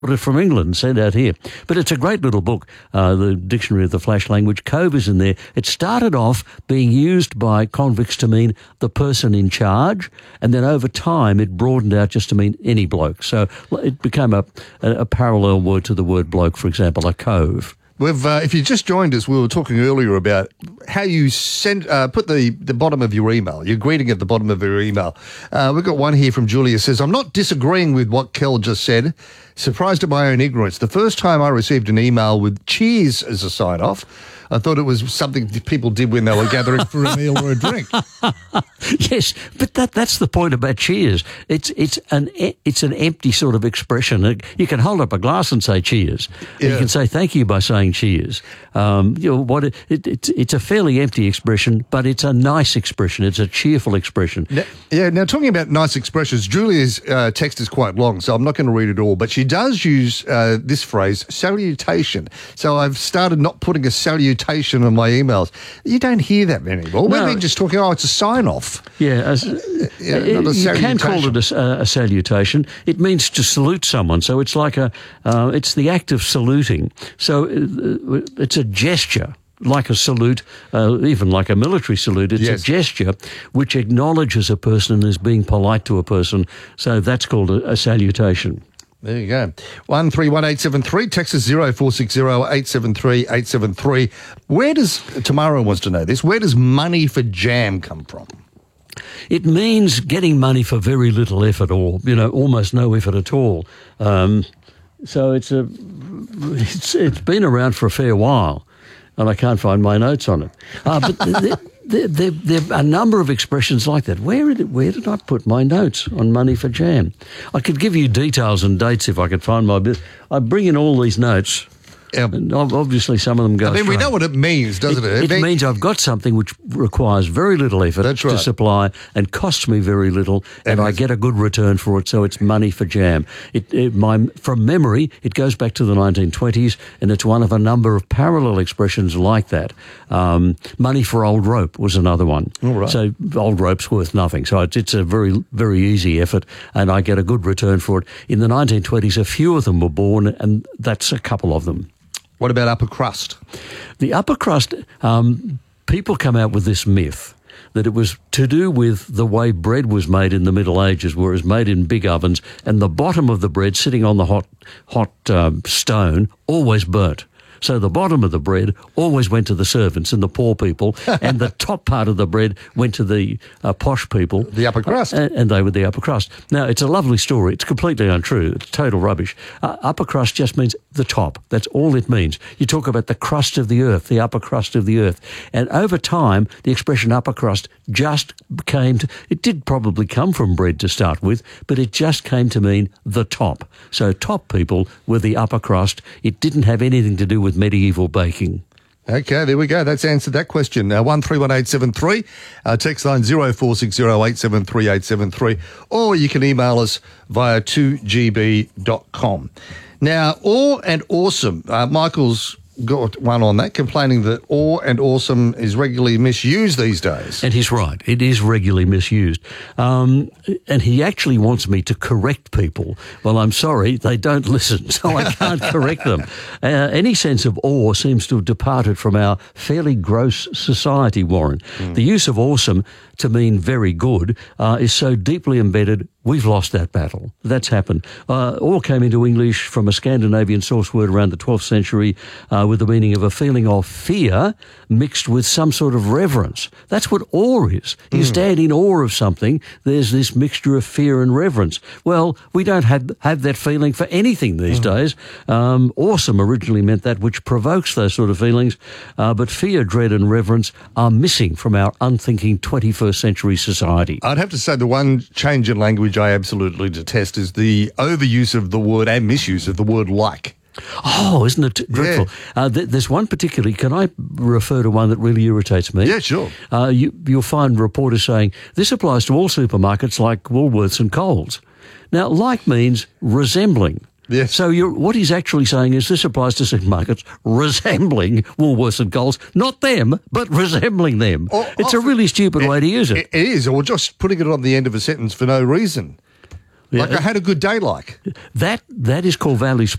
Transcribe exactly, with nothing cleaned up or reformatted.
from England, sent out here. But it's a great little book, uh, the Dictionary of the Flash Language. Cove is in there. It started off being used by convicts to mean the person in charge, and then over time it broadened out just to mean any bloke. So it became a, a, a parallel word to the word bloke, for example, a cove. We've, uh, if you just joined us, we were talking earlier about how you send, uh, put the, the bottom of your email, your greeting at the bottom of your email. Uh, we've got one here from Julia. Says, I'm not disagreeing with what Kel just said. Surprised at my own ignorance. The first time I received an email with cheers as a sign-off, I thought it was something people did when they were gathering for a meal or a drink. Yes, but that that's the point about cheers. It's it's an it's an empty sort of expression. You can hold up a glass and say cheers. Yeah. You can say thank you by saying cheers. Um, you know what? It, it, it's it's a fairly empty expression, but it's a nice expression. It's a cheerful expression. Now, yeah. Now, talking about nice expressions, Julia's uh, text is quite long, so I'm not going to read it all. But she does use uh, this phrase, salutation. So I've started not putting a salutation on my emails. You don't hear that anymore. No. We're just talking, oh, it's a sign-off. Yeah, as, uh, yeah you can call it a, a salutation. It means to salute someone. So it's like a, uh, it's the act of saluting. So uh, it's a gesture. Like a salute, uh, even like a military salute, it's yes. a gesture which acknowledges a person as being polite to a person. So that's called a, a salutation. There you go. One three one eight seven three, Texas zero four six zero eight seven three eight seven three. Where does, Tamara wants to know this, where does money for jam come from? It means getting money for very little effort, or, you know, almost no effort at all. Um, so it's a, it's, it's been around for a fair while, and I can't find my notes on it. Uh, but the, There, there, there are a number of expressions like that. Where did, where did I put my notes on money for jam? I could give you details and dates if I could find my bit. I bring in all these notes. Yep. And obviously some of them go I mean, straight. we know what it means, doesn't it? It, It, it mean, means I've got something which requires very little effort That's right. to supply and costs me very little, and, and I get a good return for it, so it's money for jam. It, it, my, from memory, it goes back to the nineteen twenties, and it's one of a number of parallel expressions like that. Um, money for old rope was another one. All right. So old rope's worth nothing, so it's, it's a very, very easy effort, and I get a good return for it. In the nineteen twenties, a few of them were born, and that's a couple of them. What about upper crust? The upper crust, um, people come out with this myth that it was to do with the way bread was made in the Middle Ages, where it was made in big ovens, and the bottom of the bread sitting on the hot, hot um, stone always burnt. So the bottom of the bread always went to the servants and the poor people, and the top part of the bread went to the uh, posh people. The upper crust. Uh, and they were the upper crust. Now, it's a lovely story. It's completely untrue. It's total rubbish. Uh, upper crust just means the top. That's all it means. You talk about the crust of the earth, the upper crust of the earth. And over time, the expression upper crust just came to, it did probably come from bread to start with, but it just came to mean the top. So top people were the upper crust. It didn't have anything to do with medieval baking. Okay, there we go. That's answered that question. Now, one three one eight seven three, uh, text line zero four six zero eight seven three eight seven three, or you can email us via two g b dot com. Now, awe and awesome. Uh, Michael's got one on that, complaining that awe and awesome is regularly misused these days. And he's right. It is regularly misused. Um, and he actually wants me to correct people. Well, I'm sorry, they don't listen, so I can't correct them. Uh, any sense of awe seems to have departed from our fairly gross society, Warren. Mm. The use of awesome to mean very good uh, is so deeply embedded, we've lost that battle. That's happened. Uh, awe came into English from a Scandinavian source word around the twelfth century uh, with the meaning of a feeling of fear mixed with some sort of reverence. That's what awe is. You mm. stand in awe of something, there's this mixture of fear and reverence. Well, we don't have, have that feeling for anything these mm. days. Um, awesome originally meant that which provokes those sort of feelings, uh, but fear, dread and reverence are missing from our unthinking twenty-first century society. I'd have to say the one change in language I absolutely detest is the overuse of the word and misuse of the word like. Oh, isn't it dreadful? Yeah. Uh, th- there's one particularly, can I refer to one that really irritates me? Yeah, sure. Uh, you, you'll find reporters saying, this applies to all supermarkets like Woolworths and Coles. Now, like means resembling. Yes. So you're, what he's actually saying is this applies to supermarkets resembling Woolworths and Coles, not them, but resembling them. Or, it's a really stupid it, way to use it. It is, or just putting it on the end of a sentence for no reason. Like I had a good day like. That that is called value